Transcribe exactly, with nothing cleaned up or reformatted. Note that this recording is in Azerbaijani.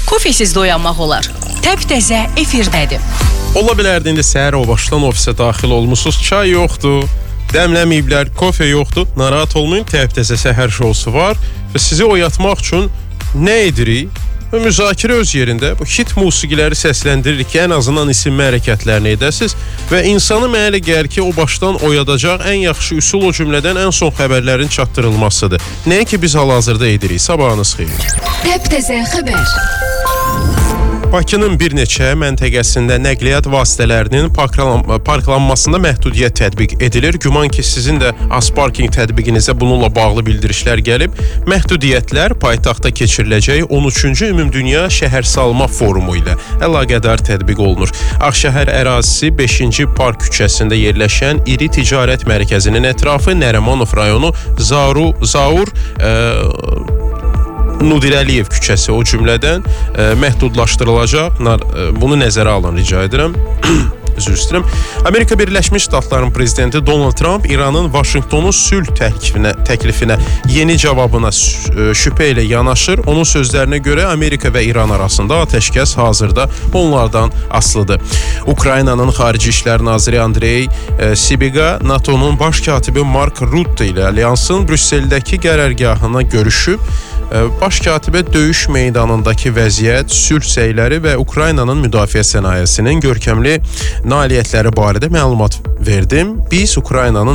Kofesiz doyanmaq olar. Təp-təzə efirdədir. Ola bilərdi indi səhər o başdan ofisə daxil olmusunuz, çay yoxdur, dəmləməyiblər, kofe yoxdur, narahat olmayın, təp-təzə səhər şousu var və sizi oyatmaq üçün nə edirik? Və müzakirə öz yerində bu hit musiqiləri səsləndiririk ki, ən azından isinmə hərəkətlərini edəsiniz və insanı mənə gəlir ki, o başdan oyadacaq ən yaxşı üsul o cümlədən ən son xəbərlərin çatdırılmasıdır. Nəyə ki biz hal-hazırda edirik? Sabahınız xeyir. Təp-təzə xəbər. Bakının bir neçə məntəqəsində nəqliyyat vasitələrinin parklanmasında məhdudiyyət tətbiq edilir. Güman ki, sizin də Asparking tətbiqinizə bununla bağlı bildirişlər gəlib. Məhdudiyyətlər paytaxtda keçiriləcək on üçüncü Ümumdünya Şəhərsalma Forumu ilə əlaqədar tətbiq olunur. Ağşəhər ərazisi beşinci Park küçəsində yerləşən iri ticarət mərkəzinin ətrafı Nərimanov rayonu Zaru, Zaur e, Nudirəliyev küçəsi o cümlədən e, məhdudlaşdırılacaq. E, bunu nəzərə alın, rica edirəm. Üzr istəyirəm. Amerika Birləşmiş Ştatlarının prezidenti Donald Trump İranın Vaşinqtonun sülh təklifinə, təklifinə yeni cavabına şübhə ilə yanaşır. Onun sözlərinə görə Amerika və İran arasında atəşkəs hazırda onlardan asılıdır. Ukraynanın Xarici İşlər Naziri Andrey Sibiqa NATO'nun baş katibi Mark Rutte ilə alyansın Brüsseldəki qərargahına görüşüb. Baş katibə döyüş meydanındakı vəziyyət, sülh səyləri və Ukraynanın müdafiə sənayesinin görkəmli nailiyyətləri barədə məlumat verdim. Biz Ukraynanın